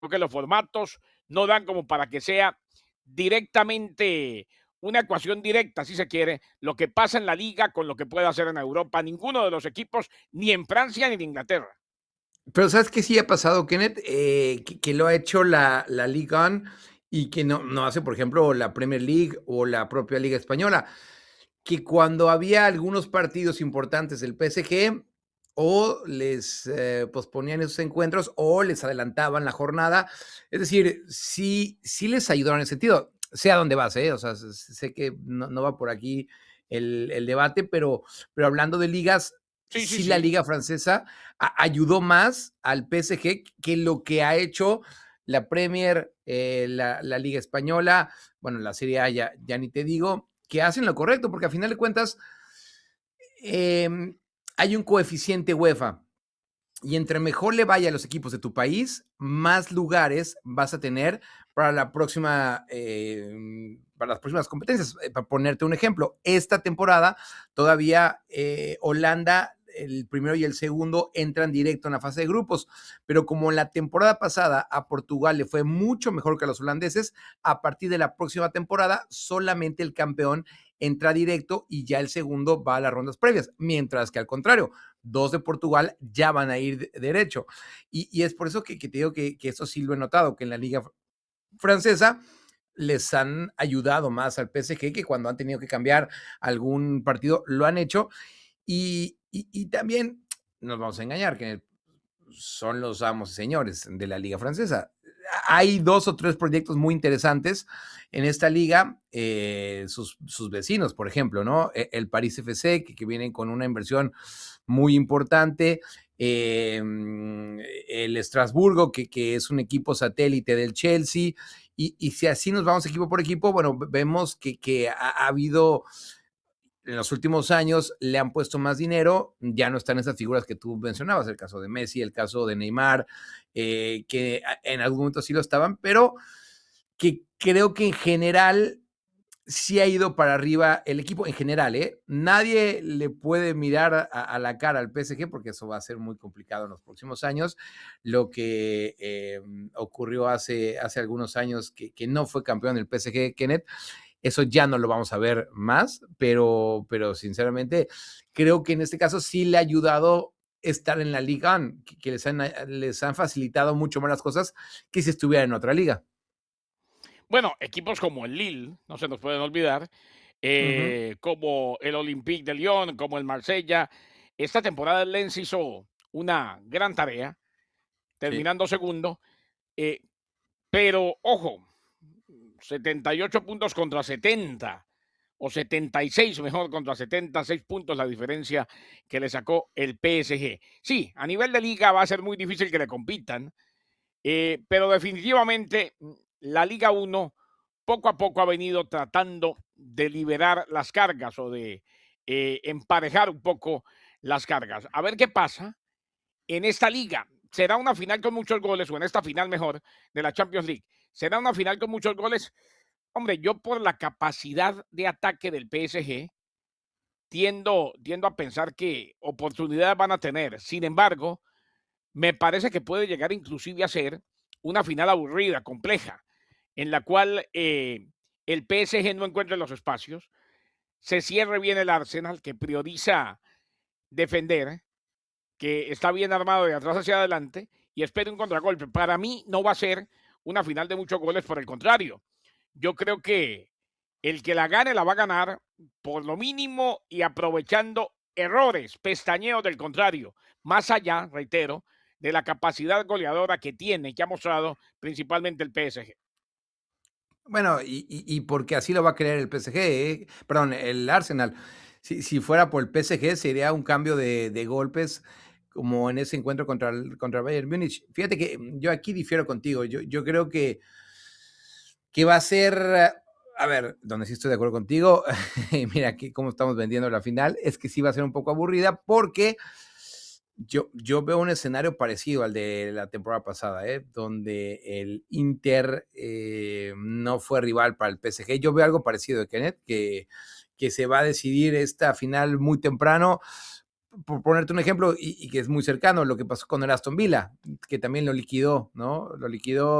que los formatos no dan como para que sea directamente una ecuación directa, si se quiere, lo que pasa en la liga con lo que puede hacer en Europa. Ninguno de los equipos, ni en Francia ni en Inglaterra. Pero, ¿sabes qué sí ha pasado, Kenneth? Que lo ha hecho la Ligue 1 y que no hace, por ejemplo, la Premier League o la propia Liga Española, que cuando había algunos partidos importantes del PSG, o les, posponían esos encuentros o les adelantaban la jornada. Es decir, sí les ayudaron en ese sentido. Sé a dónde vas, ¿eh? O sea, sé que no va por aquí el debate, pero hablando de ligas, Sí, sí, sí la sí. liga francesa ayudó más al PSG que lo que ha hecho la Premier, la Liga Española, bueno, la Serie A ya ni te digo, que hacen lo correcto, porque a final de cuentas eh, hay un coeficiente UEFA y entre mejor le vaya a los equipos de tu país, más lugares vas a tener para la próxima, para las próximas competencias. Para ponerte un ejemplo, esta temporada todavía Holanda, el primero y el segundo entran directo en la fase de grupos, pero como la temporada pasada a Portugal le fue mucho mejor que a los holandeses, a partir de la próxima temporada solamente el campeón entra directo y ya el segundo va a las rondas previas, mientras que al contrario, dos de Portugal ya van a ir derecho. Y es por eso que te digo que eso sí lo he notado, que en la liga francesa les han ayudado más al PSG que cuando han tenido que cambiar algún partido, lo han hecho. Y también nos vamos a engañar, que son los amos y señores de la liga francesa. Hay dos o tres proyectos muy interesantes en esta liga, sus vecinos, por ejemplo, ¿no? El París FC, que vienen con una inversión muy importante, el Estrasburgo, que es un equipo satélite del Chelsea, y si así nos vamos equipo por equipo, bueno, vemos que ha habido en los últimos años le han puesto más dinero, ya no están esas figuras que tú mencionabas, el caso de Messi, el caso de Neymar, que en algún momento sí lo estaban, pero que creo que en general sí ha ido para arriba el equipo en general, ¿eh? Nadie le puede mirar a la cara al PSG porque eso va a ser muy complicado en los próximos años. Lo que ocurrió hace algunos años que no fue campeón del PSG, Kenneth, eso ya no lo vamos a ver más, pero sinceramente creo que en este caso sí le ha ayudado estar en la Liga, que les han facilitado mucho más las cosas que si estuviera en otra liga. Bueno, equipos como el Lille, no se nos pueden olvidar, Uh -huh. como el Olympique de Lyon, como el Marsella. Esta temporada el Lens hizo una gran tarea, Sí. terminando segundo, eh, pero ojo, 78 puntos contra 70, o 76 mejor contra 76 puntos la diferencia que le sacó el PSG. Sí, a nivel de liga va a ser muy difícil que le compitan, pero definitivamente la Liga 1 poco a poco ha venido tratando de liberar las cargas o de emparejar un poco las cargas. A ver qué pasa en esta liga. ¿Será una final con muchos goles o en esta final mejor de la Champions League? ¿Será una final con muchos goles? Hombre, yo por la capacidad de ataque del PSG tiendo a pensar que oportunidades van a tener. Sin embargo, me parece que puede llegar inclusive a ser una final aburrida, compleja, en la cual el PSG no encuentre los espacios, se cierre bien el Arsenal, que prioriza defender, que está bien armado de atrás hacia adelante y espera un contragolpe. Para mí no va a ser una final de muchos goles, por el contrario. Yo creo que el que la gane la va a ganar por lo mínimo y aprovechando errores, pestañeos del contrario, más allá, reitero, de la capacidad goleadora que tiene, que ha mostrado principalmente el PSG. Bueno, y porque así lo va a querer el PSG, perdón, el Arsenal. Si fuera por el PSG sería un cambio de golpes como en ese encuentro contra Bayern Múnich. Fíjate que yo aquí difiero contigo. Yo creo que va a ser, a ver, donde sí estoy de acuerdo contigo, mira aquí cómo estamos vendiendo la final, es que sí va a ser un poco aburrida porque yo veo un escenario parecido al de la temporada pasada, donde el Inter no fue rival para el PSG. Yo veo algo parecido, Kenneth, que se va a decidir esta final muy temprano por ponerte un ejemplo, y que es muy cercano, lo que pasó con el Aston Villa, que también lo liquidó, ¿no? Lo liquidó